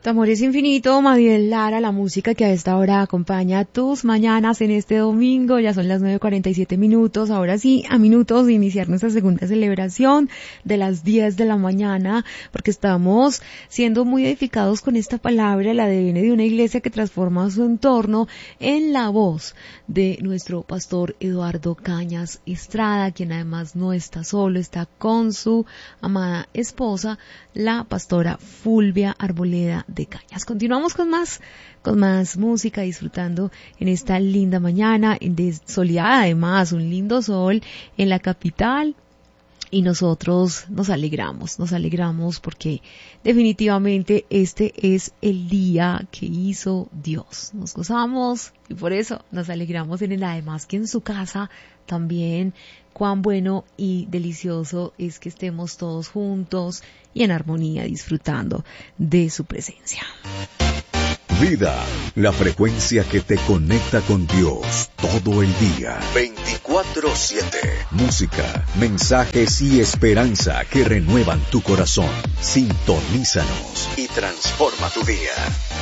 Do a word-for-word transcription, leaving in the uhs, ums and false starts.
Tu amor es infinito, Madiel Lara, la música que a esta hora acompaña tus mañanas en este domingo. Ya son las nueve cuarenta y siete minutos. Ahora sí, a minutos de iniciar nuestra segunda celebración de las diez de la mañana, porque estamos siendo muy edificados con esta palabra, la de viene de una iglesia que transforma su entorno, en la voz de nuestro pastor Eduardo Cañas Estrada, quien además no está solo, está con su amada esposa, la pastora Fulvia Arboleda de Cañas. Continuamos con más, con más música, disfrutando en esta linda mañana, de soleada además, un lindo sol en la capital, y nosotros nos alegramos, nos alegramos porque definitivamente este es el día que hizo Dios. Nos gozamos y por eso nos alegramos en él, además que en su casa también. Cuán bueno y delicioso es que estemos todos juntos y en armonía disfrutando de su presencia. Vida, la frecuencia que te conecta con Dios todo el día. veinticuatro siete. Música, mensajes y esperanza que renuevan tu corazón. Sintonízanos y transforma tu día.